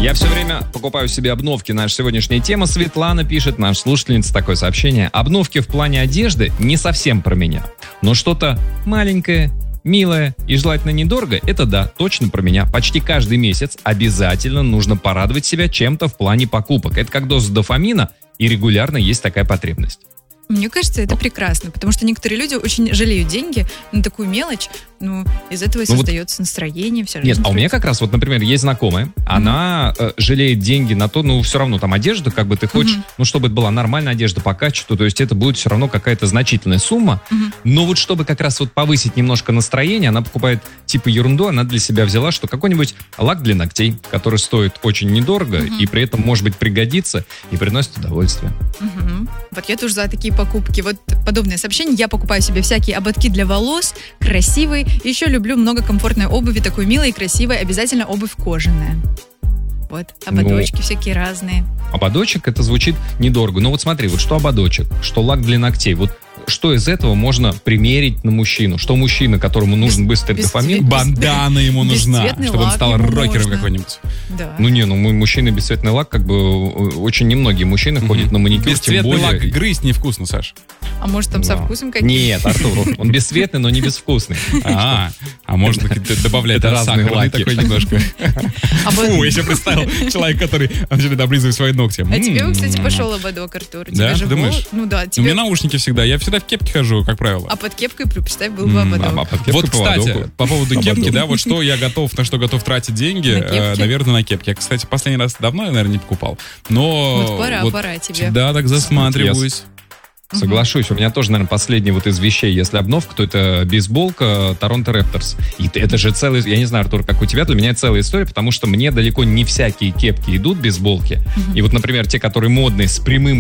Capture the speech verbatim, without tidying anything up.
Я все время покупаю себе обновки. Наша сегодняшняя тема. Светлана пишет, наша слушательница, такое сообщение. Обновки в плане одежды не совсем про меня. Но что-то маленькое, милое и желательно недорого, это да, точно про меня. Почти каждый месяц обязательно нужно порадовать себя чем-то в плане покупок. Это как доза дофамина, и регулярно есть такая потребность. Мне кажется, это прекрасно, потому что некоторые люди очень жалеют деньги на такую мелочь, ну, из этого и ну создается вот, настроение, вся жизнь. Нет, а у меня как раз, вот, например, есть знакомая, mm-hmm. она э, жалеет деньги на то, ну, все равно там одежда, как бы ты хочешь, mm-hmm. ну, чтобы это была нормальная одежда по качеству, то есть это будет все равно какая-то значительная сумма, mm-hmm. но вот чтобы как раз вот повысить немножко настроение, она покупает типа ерунду, она для себя взяла, что какой-нибудь лак для ногтей, который стоит очень недорого mm-hmm. и при этом, может быть, пригодится и приносит удовольствие. Mm-hmm. Вот я тоже за такие покупки. Вот подобные сообщения. Я покупаю себе всякие ободки для волос, красивые. Еще люблю много комфортной обуви, такой милой и красивой. Обязательно обувь кожаная. Вот, ободочки ну, всякие разные. Ободочек, это звучит недорого. Но вот смотри, вот что ободочек, что лак для ногтей. Вот что из этого можно примерить на мужчину? Что мужчина, которому нужен без, быстрый без дофамин? Без, бандана ему нужна, чтобы он стал рокером какой-нибудь. Да. Ну не, ну мужчина бесцветный лак, как бы очень немногие мужчины угу. ходят на маникюр. Бесцветный лак грызть невкусно, Саш. А может там со вкусом каким-то? Нет, Артур, он бесцветный, но не безвкусный. А, а может добавлять разные лаки такой немножко. Фу, я себе представил человек, который начинает облизывать свои ногти. А тебе, кстати, пошел ободок, Артур. Да, думаешь? Ну да. У меня наушники всегда, я всегда в кепке хожу, как правило. А под кепкой, представь, был бы ободок. Вот, кстати, по поводу кепки, да, вот что я готов, на что готов тратить деньги, наверное, на кепки. Я, кстати, последний раз давно, наверное, не покупал. Но вот пора, пора тебе. Да, так засматриваюсь. Соглашусь, у меня тоже, наверное, последний вот из вещей, если обновка, то это бейсболка Торонто Репторс. И это же целый, я не знаю, Артур, как у тебя, для меня это целая история, потому что мне далеко не всякие кепки идут, бейсболки. Uh-huh. И вот, например, те, которые модные, с прямым